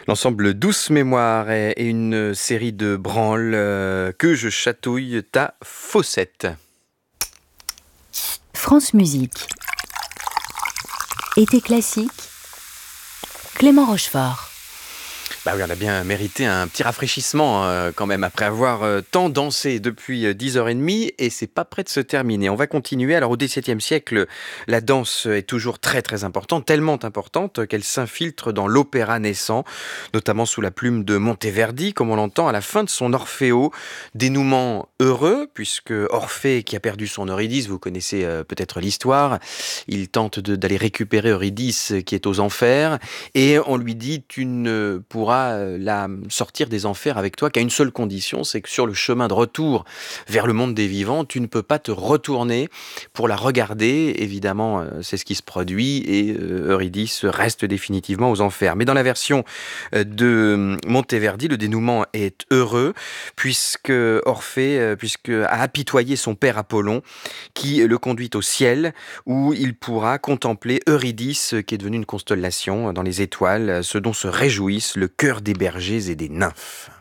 L'ensemble Douce Mémoire et une série de branles que je chatouille ta faussette. France Musique. Été classique. Clément Rochefort. Bah oui, on a bien mérité un petit rafraîchissement quand même après avoir tant dansé depuis 10h30 et c'est pas prêt de se terminer. On va continuer. Alors au XVIIe siècle, la danse est toujours très très importante, tellement importante qu'elle s'infiltre dans l'opéra naissant, notamment sous la plume de Monteverdi, comme on l'entend à la fin de son Orfeo. Dénouement heureux puisque Orphée qui a perdu son Eurydice, vous connaissez peut-être l'histoire, il tente d'aller récupérer Eurydice qui est aux enfers et on lui dit tu ne pourras la sortir des enfers avec toi qu'à une seule condition, c'est que sur le chemin de retour vers le monde des vivants, tu ne peux pas te retourner pour la regarder. Évidemment, c'est ce qui se produit et Eurydice reste définitivement aux enfers. Mais dans la version de Monteverdi, le dénouement est heureux puisque Orphée a apitoyé son père Apollon qui le conduit au ciel où il pourra contempler Eurydice qui est devenue une constellation dans les étoiles, ce dont se réjouissent le cœur des bergers et des nymphes.